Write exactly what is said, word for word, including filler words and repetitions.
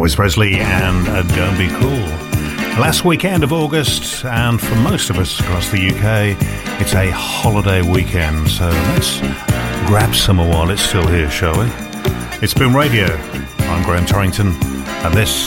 Elvis Presley and uh, Don't Be Cool. Last weekend of August, and for most of us across the U K, it's a holiday weekend, so let's grab some while it's still here, shall we? It's Boom Radio. I'm Graham Torrington, and this